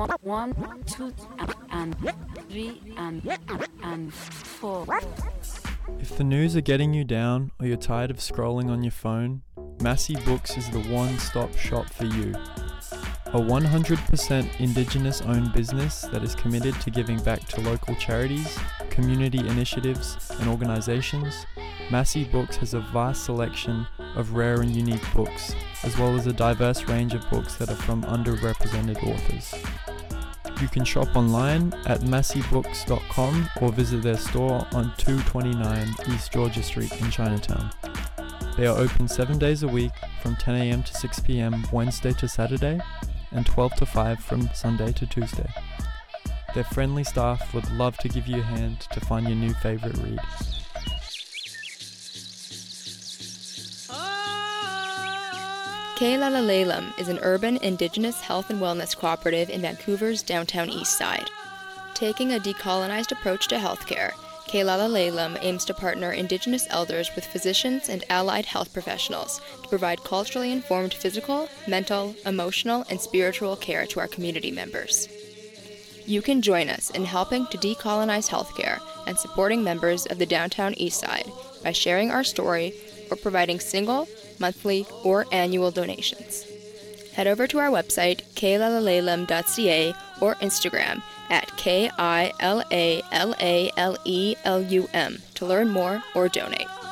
1, 2, and 3, and 4. If the news are getting you down or you're tired of scrolling on your phone, Massey Books is the one-stop shop for you. A 100% Indigenous-owned business that is committed to giving back to local charities, community initiatives, and organisations, Massey Books has a vast selection of rare and unique books, as well as a diverse range of books that are from underrepresented authors. You can shop online at masseybooks.com or visit their store on 229 East Georgia Street in Chinatown. They are open 7 days a week from 10 a.m. to 6 p.m. Wednesday to Saturday and 12 to 5 from Sunday to Tuesday. Their friendly staff would love to give you a hand to find your new favourite read. Keilalaleilam is an urban Indigenous health and wellness cooperative in Vancouver's downtown east side. Taking a decolonized approach to healthcare, Keilalaleilam aims to partner Indigenous elders with physicians and allied health professionals to provide culturally informed physical, mental, emotional, and spiritual care to our community members. You can join us in helping to decolonize healthcare and supporting members of the downtown east side by sharing our story or providing single, monthly, or annual donations. Head over to our website, keilalaleilam.ca, or Instagram at KILALALELUM to learn more or donate.